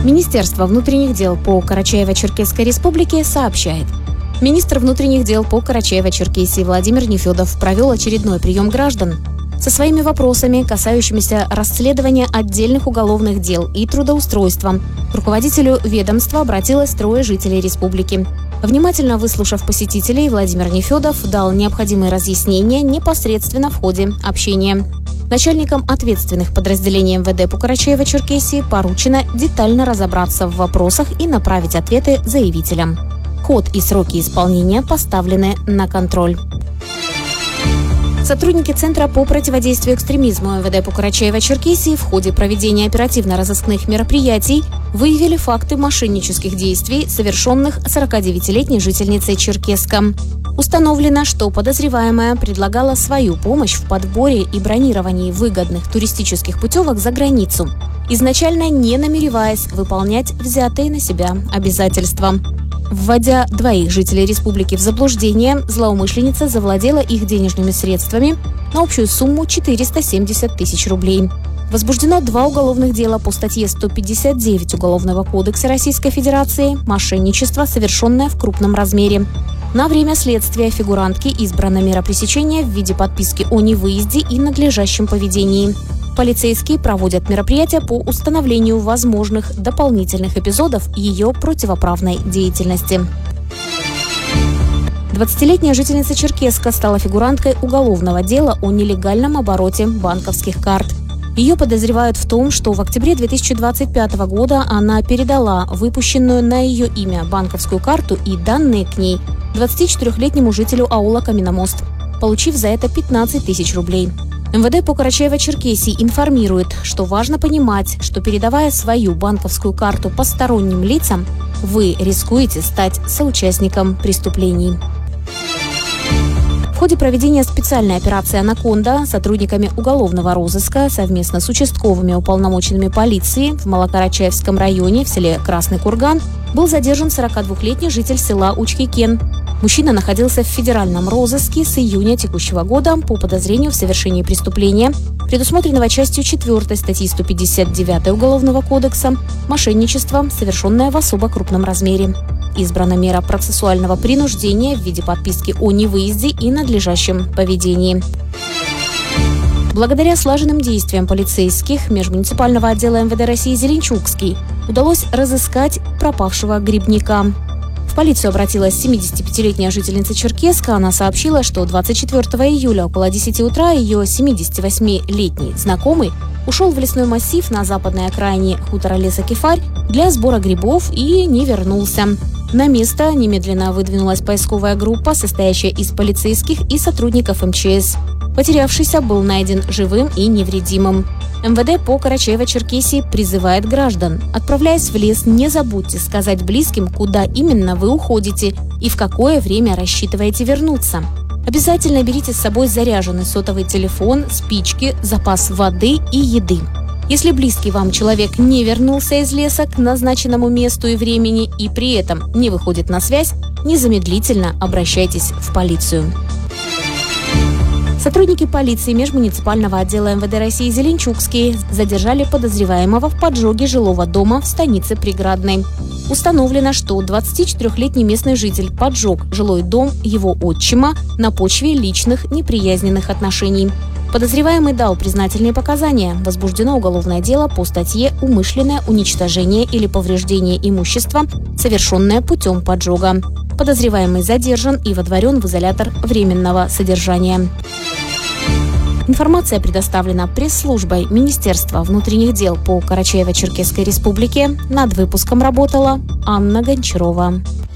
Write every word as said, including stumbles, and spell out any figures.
Министерство внутренних дел по Карачаево-Черкесской республике сообщает. Министр внутренних дел по Карачаево-Черкесии Владимир Нефедов провел очередной прием граждан со своими вопросами, касающимися расследования отдельных уголовных дел и трудоустройства. К руководителю ведомства обратилось трое жителей республики. Внимательно выслушав посетителей, Владимир Нефедов дал необходимые разъяснения непосредственно в ходе общения. Начальникам ответственных подразделений эм вэ дэ по Карачаево-Черкесии поручено детально разобраться в вопросах и направить ответы заявителям. Ход и сроки исполнения поставлены на контроль. Сотрудники Центра по противодействию экстремизму эм вэ дэ по Карачаево-Черкесии в ходе проведения оперативно-розыскных мероприятий выявили факты мошеннических действий, совершенных сорокадевятилетней жительницей Черкесска. Установлено, что подозреваемая предлагала свою помощь в подборе и бронировании выгодных туристических путевок за границу, изначально не намереваясь выполнять взятые на себя обязательства. Вводя двоих жителей республики в заблуждение, злоумышленница завладела их денежными средствами на общую сумму четыреста семьдесят тысяч рублей. Возбуждено два уголовных дела по статье сто пятьдесят девять Уголовного кодекса Российской Федерации «Мошенничество, совершенное в крупном размере». На время следствия фигурантке избрана мера пресечения в виде подписки о невыезде и надлежащем поведении. Полицейские проводят мероприятия по установлению возможных дополнительных эпизодов ее противоправной деятельности. двадцатилетняя жительница Черкесска стала фигуранткой уголовного дела о нелегальном обороте банковских карт. Ее подозревают в том, что в октябре две тысячи двадцать пятого года она передала выпущенную на ее имя банковскую карту и данные к ней двадцатичетырёхлетнему жителю аула Каменномост, получив за это пятнадцать тысяч рублей. эм вэ дэ по Карачаево-Черкесии информирует, что важно понимать, что передавая свою банковскую карту посторонним лицам, вы рискуете стать соучастником преступлений. В ходе проведения специальной операции «Анаконда» сотрудниками уголовного розыска совместно с участковыми уполномоченными полиции в Малокарачаевском районе в селе Красный Курган был задержан сорокадвухлетний житель села Учки-Кен. Мужчина находился в федеральном розыске с июня текущего года по подозрению в совершении преступления, предусмотренного частью четвёртой статьи сто пятьдесят девять Уголовного кодекса «Мошенничество, совершенное в особо крупном размере». Избрана мера процессуального принуждения в виде подписки о невыезде и надлежащем поведении. Благодаря слаженным действиям полицейских межмуниципального отдела эм вэ дэ России Зеленчукский удалось разыскать пропавшего грибника. В полицию обратилась семидесятипятилетняя жительница Черкесска. Она сообщила, что двадцать четвёртого июля около десяти утра ее семидесятивосьмилетний знакомый ушел в лесной массив на западной окраине хутора Леса Кефарь для сбора грибов и не вернулся. На место немедленно выдвинулась поисковая группа, состоящая из полицейских и сотрудников эм че эс. Потерявшийся был найден живым и невредимым. эм вэ дэ по Карачаево-Черкесии призывает граждан: отправляясь в лес, не забудьте сказать близким, куда именно вы уходите и в какое время рассчитываете вернуться. Обязательно берите с собой заряженный сотовый телефон, спички, запас воды и еды. Если близкий вам человек не вернулся из леса к назначенному месту и времени и при этом не выходит на связь, незамедлительно обращайтесь в полицию. Сотрудники полиции межмуниципального отдела эм вэ дэ России Зеленчукский задержали подозреваемого в поджоге жилого дома в станице Преградной. Установлено, что двадцатичетырёхлетний местный житель поджег жилой дом его отчима на почве личных неприязненных отношений. Подозреваемый дал признательные показания. Возбуждено уголовное дело по статье «Умышленное уничтожение или повреждение имущества, совершенное путем поджога». Подозреваемый задержан и водворен в изолятор временного содержания. Информация предоставлена пресс-службой Министерства внутренних дел по Карачаево-Черкесской республике. Над выпуском работала Анна Гончарова.